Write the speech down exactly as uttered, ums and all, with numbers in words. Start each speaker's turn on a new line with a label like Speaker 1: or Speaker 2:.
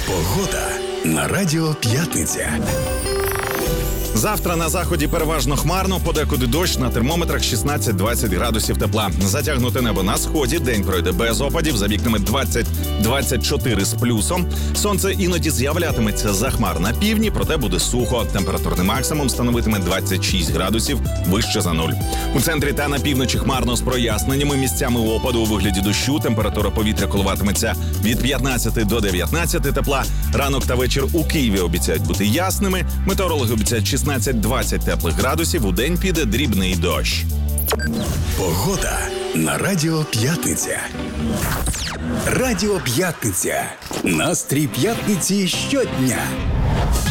Speaker 1: Погода на Радіо П'ятниця.
Speaker 2: Завтра на заході переважно хмарно, подекуди дощ, на термометрах шістнадцять-двадцять градусів тепла. Затягнуте небо на сході, день пройде без опадів, за вікнами двадцять-двадцять чотири з плюсом. Сонце іноді з'являтиметься за хмар на півдні, проте буде сухо. Температурний максимум становитиме двадцять шість градусів, вище за нуль. У центрі та на півночі хмарно з проясненнями, місцями опаду у вигляді дощу. Температура повітря коливатиметься від п'ятнадцяти до дев'ятнадцяти тепла. Ранок та вечір у Києві обіцяють бути ясними. Метеорологи обіцяють шістнадцять-двадцять теплих градусів, у день піде дрібний дощ.
Speaker 1: Погода на Радіо П'ятниця. Радіо П'ятниця. Настрій п'ятниці щодня.